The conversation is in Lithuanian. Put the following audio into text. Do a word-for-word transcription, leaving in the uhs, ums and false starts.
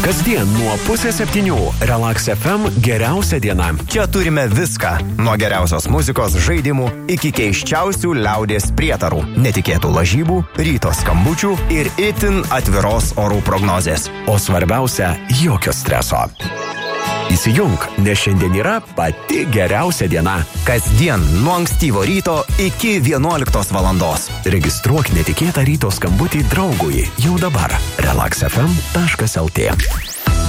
Kasdien nuo pusės septynių Relax F M geriausia diena. Čia turime viską. Nuo geriausios muzikos, žaidimų iki keiščiausių liaudies prietarų, netikėtų lažybų, ryto skambučių ir itin atviros orų prognozės. O svarbiausia, jokio streso. Įsijunk, nes šiandien yra pati geriausia diena. Kasdien nuo ankstyvo ryto iki vienuoliktos valandos. Registruok netikėtą ryto skambutį draugui jau dabar. relax f m taškas l t